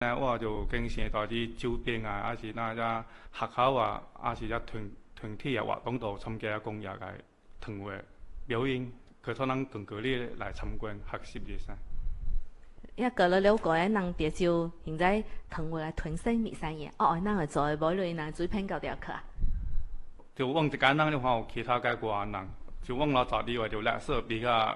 我就經常在啲周邊啊，還是那只學校啊，還是只團體嘅活動度參加公益嘅團會表演，佢可能更鼓勵來參觀學習嘅噻。 一個了了個人別就現在團會來團生米生嘢，人會做每類人水平高條去啊。 就往一間人的話，有其他嘅個人，就往老早啲話就歷史比較。